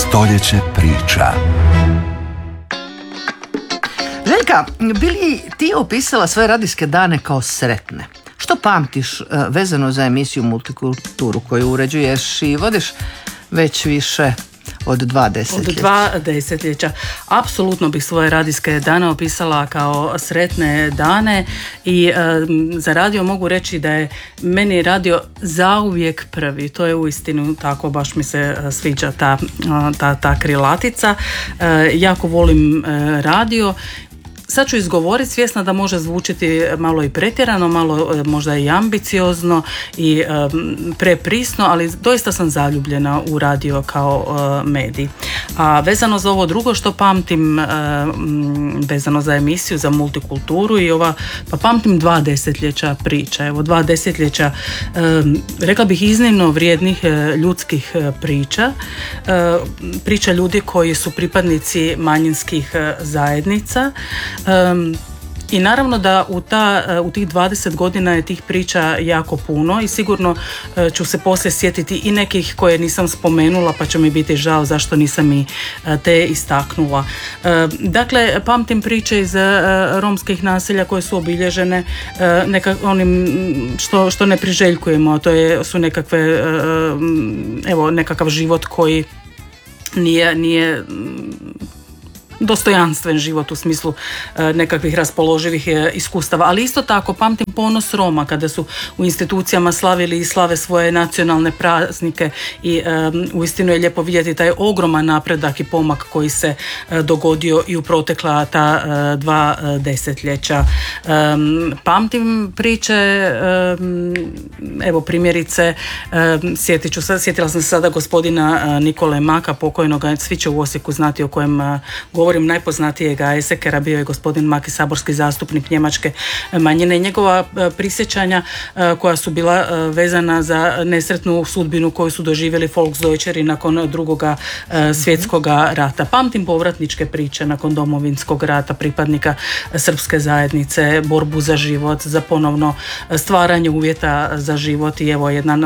Stoljeće priča. Željka, bi li ti opisala svoje radijske dane kao sretne? Što pamtiš vezano za emisiju Multikulturu koju uređuješ i vodiš već više od 2 desetljeća? Od 2 desetljeća. Apsolutno bih svoje radijske dane opisala kao sretne dane i za radio mogu reći da je meni radio zauvijek prvi. To je uistinu tako, baš mi se sviđa ta krilatica. Jako volim radio. Sad ću izgovoriti, svjesna da može zvučiti malo i pretjerano, malo možda i ambiciozno i preprisno, ali doista sam zaljubljena u radio kao medij. A vezano za ovo drugo što pamtim, vezano za emisiju, za multikulturu i pa pamtim 2 desetljeća priča. Evo 2 desetljeća, rekla bih, iznimno vrijednih ljudskih priča. Priča ljudi koji su pripadnici manjinskih zajednica. I naravno da u tih 20 godina je tih priča jako puno i sigurno ću se poslije sjetiti i nekih koje nisam spomenula, pa će mi biti žao zašto nisam i te istaknula. Dakle, pamtim priče iz romskih naselja koje su obilježene onim što ne priželjkujemo, a su nekakve, nekakav život koji nije dostojanstven život u smislu nekakvih raspoloživih iskustava, ali isto tako pamtim ponos Roma kada su u institucijama slavili i slave svoje nacionalne praznike i uistinu je lijepo vidjeti taj ogroman napredak i pomak koji se dogodio i u protekla ta 2 desetljeća. Pamtim priče, evo primjerice, sjetila sam se sada gospodina Nikole Maka, pokojnoga, svi će u Osijeku znati o kojem govorim, najpoznatijega Esekera, bio je gospodin Maki, saborski zastupnik njemačke manjine, i njegova prisjećanja koja su bila vezana za nesretnu sudbinu koju su doživjeli Volksdeutscheri nakon Drugoga svjetskog rata. Pamtim povratničke priče nakon Domovinskog rata pripadnika srpske zajednice, borbu za život, za ponovno stvaranje uvjeta za život i evo jedan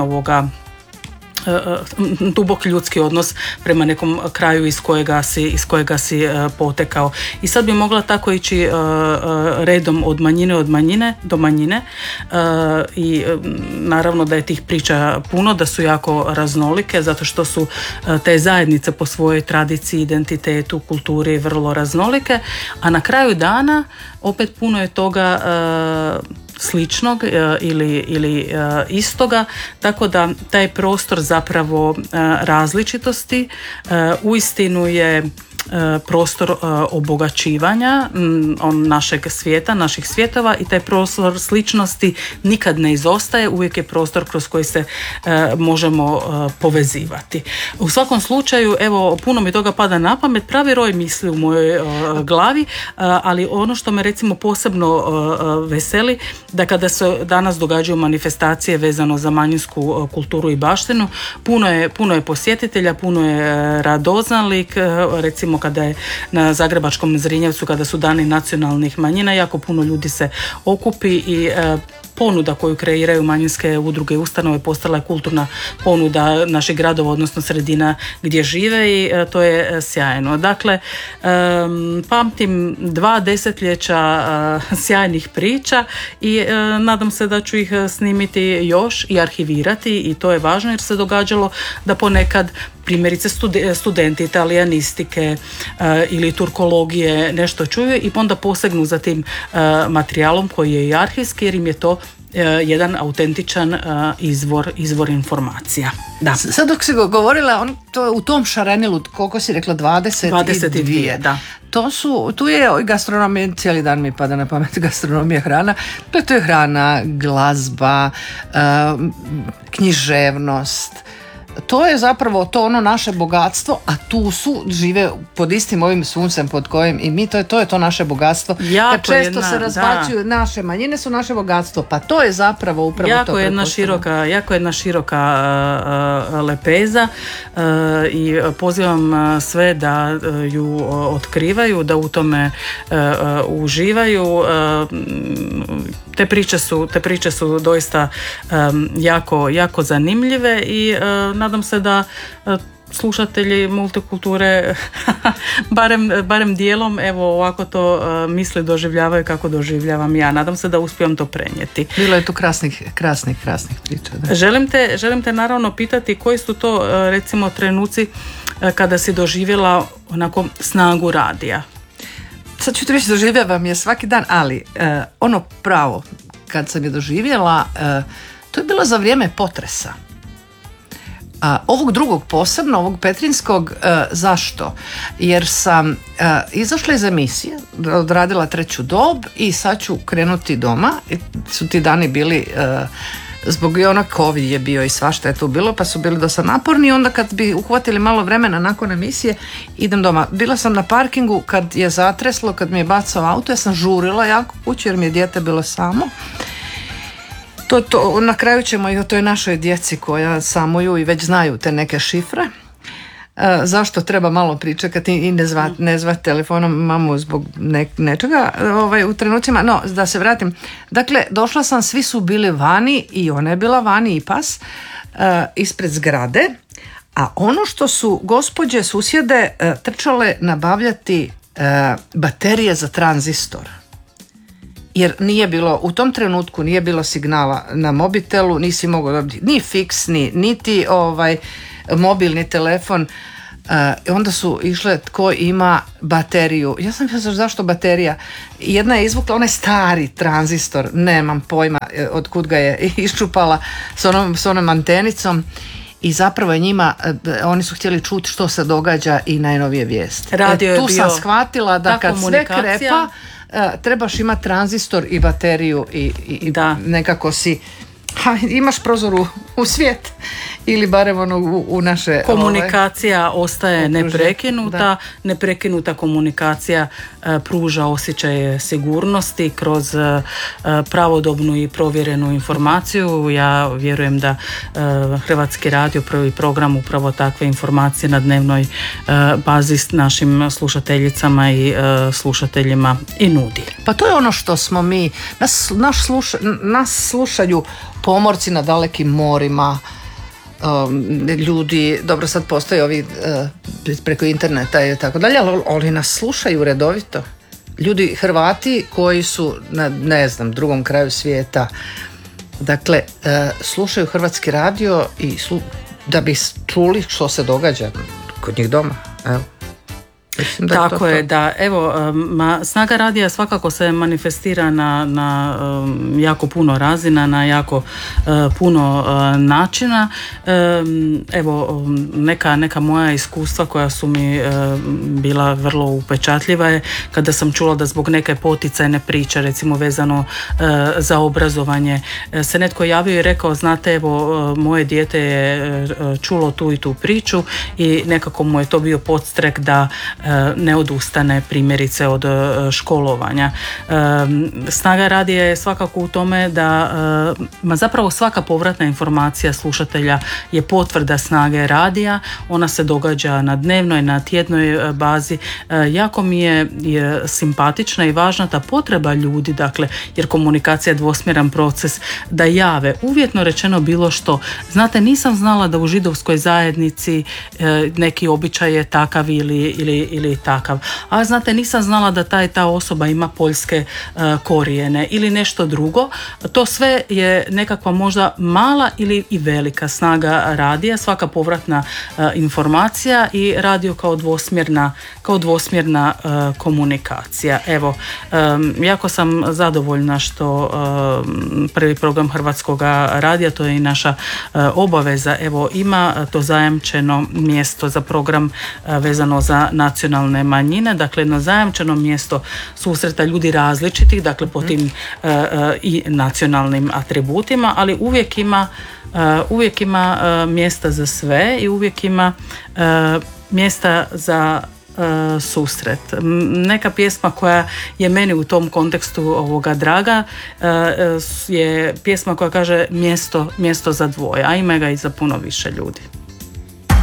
dubok ljudski odnos prema nekom kraju iz kojega si potekao. I sad bi mogla tako ići redom od manjine do manjine i naravno da je tih priča puno, da su jako raznolike zato što su te zajednice po svojoj tradiciji, identitetu, kulturi vrlo raznolike, a na kraju dana opet puno je toga sličnog ili istoga, tako da taj prostor zapravo različitosti uistinu je prostor obogaćivanja našeg svijeta, naših svjetova, i taj prostor sličnosti nikad ne izostaje, uvijek je prostor kroz koji se možemo povezivati. U svakom slučaju, evo, puno mi toga pada na pamet, pravi roj misli u mojoj glavi, ali ono što me recimo posebno veseli, da kada se danas događaju manifestacije vezano za manjinsku kulturu i baštinu, puno je posjetitelja, puno je radoznalik, recimo kada je na Zagrebačkom Zrinjevcu, kada su dani nacionalnih manjina, jako puno ljudi se okupi i ponuda koju kreiraju manjinske udruge i ustanove postala je kulturna ponuda naših gradova, odnosno sredina gdje žive, i to je sjajno. Dakle, pamtim 2 desetljeća sjajnih priča i nadam se da ću ih snimiti još i arhivirati, i to je važno jer se događalo da ponekad primjerice studenti italijanistike ili turkologije nešto čuju i onda posegnu za tim materijalom koji je i arhivski, jer im je to jedan autentičan izvor informacija. Da. Sad dok si govorila u tom šarenilu, koliko si rekla, 22, da. Tu je gastronomija, cijeli dan mi pada na pamet gastronomija, hrana. To je hrana, glazba, književnost. To je zapravo to ono naše bogatstvo, a tu žive pod istim ovim suncem pod kojim i mi, to je to naše bogatstvo. Kad često se razbacuju, naše manjine su naše bogatstvo, pa to je zapravo upravo jako to. Jako jedna široka lepeza i pozivam sve da ju otkrivaju, da u tome uživaju. te priče su doista jako zanimljive i nadam se da slušatelji Multikulture barem dijelom evo ovako to misli doživljavaju kako doživljavam ja. Nadam se da uspijem to prenijeti. Bilo je tu krasnih priča. Da. Želim te naravno pitati koji su to recimo trenuci kada si doživjela onako snagu radija. Sad ću ti reći, doživljavam je svaki dan, ali ono pravo kad sam je doživjela, to je bilo za vrijeme potresa. Ovog drugog posebno, ovog petrinskog, zašto? Jer sam izašla iz emisije, odradila 3. dob i sad ću krenuti doma. Su ti dani bili, zbog i ono COVID je bio i svašta je tu bilo, pa su bili dosta naporni. Onda kad bi uhvatili malo vremena nakon emisije, idem doma. Bila sam na parkingu kad je zatreslo, kad mi je bacao auto, ja sam žurila jako kući jer mi je dijete bilo samo. To na kraju ćemo i o toj našoj djeci koja samuju i već znaju te neke šifre. Zašto treba malo pričekati i ne zvati telefonom mamu zbog nečega u trenucima. No, da se vratim. Dakle, došla sam, svi su bili vani i ona je bila vani i pas ispred zgrade. A ono što su gospođe susjede trčale nabavljati baterije za tranzistor. Jer nije bilo, u tom trenutku nije bilo signala na mobitelu, nisi mogao dobiti ni fiksni, niti mobilni telefon. Onda su išle tko ima bateriju. Ja sam mislila zašto baterija. Jedna je izvukla onaj stari tranzistor, nemam pojma od kud ga je iščupala s onom antenicom. I zapravo je njima, oni su htjeli čuti što se događa i najnovije vijesti. Tu sam shvatila da kad sve krepa, trebaš imati tranzistor i bateriju i da. Nekako si imaš prozor u svijet ili barem u naše komunikacija ostaje neprekinuta. Neprekinuta komunikacija pruža osjećaj sigurnosti kroz pravodobnu i provjerenu informaciju. Ja vjerujem da Hrvatski radio, prvi program, upravo takve informacije na dnevnoj bazi s našim slušateljicama i slušateljima i nudi. Pa to je ono što smo mi, nas slušaju pomorci na dalekim morima, ljudi, dobro sad postoje ovi preko interneta i tako dalje, ali oni nas slušaju redovito. Ljudi Hrvati koji su na, drugom kraju svijeta, dakle, slušaju Hrvatski radio i da bi čuli što se događa kod njih doma. Evo. Tako je, da. Evo, snaga radija svakako se manifestira na jako puno razina, na jako puno načina. Evo, neka moja iskustva koja su mi bila vrlo upečatljiva je kada sam čula da zbog neke poticajne priče, recimo vezano za obrazovanje, se netko javio i rekao, znate, evo, moje dijete je čulo tu i tu priču i nekako mu je to bio podstrek da ne odustane primjerice od školovanja. Snaga radija je svakako u tome da zapravo svaka povratna informacija slušatelja je potvrda snage radija. Ona se događa na dnevnoj, na tjednoj bazi. Jako mi je simpatična i važna ta potreba ljudi, dakle, jer komunikacija je dvosmjeran proces, da jave uvjetno rečeno bilo što. Znate, nisam znala da u židovskoj zajednici neki običaj je takav ili takav. A znate, nisam znala da ta osoba ima poljske korijene ili nešto drugo. To sve je nekakva možda mala ili i velika snaga radija, svaka povratna informacija i radio kao dvosmjerna komunikacija. Evo, jako sam zadovoljna što prvi program Hrvatskog radija, to je i naša obaveza, evo, ima to zajamčeno mjesto za program vezano za nacionalne manjine, dakle jedno zajamčeno mjesto susreta ljudi različitih, dakle po tim i nacionalnim atributima, ali uvijek ima mjesta za sve i uvijek ima mjesta za susret. Neka pjesma koja je meni u tom kontekstu ovoga draga je pjesma koja kaže mjesto za dvoje, a ima ga i za puno više ljudi.